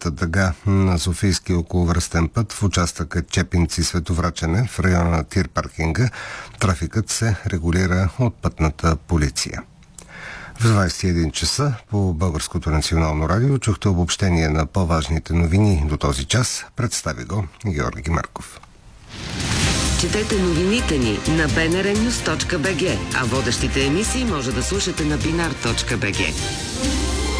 петата дъга на Софийския околовръстен път в участъка Чепинци-Световрачене в района на тир паркинга трафикът се регулира от пътната полиция. В 21 часа по Българското национално радио чухте обобщение на по-важните новини до този час. Представи го Георги Марков. Четете новините ни на bnrnews.bg, а водещите емисии може да слушате на binar.bg.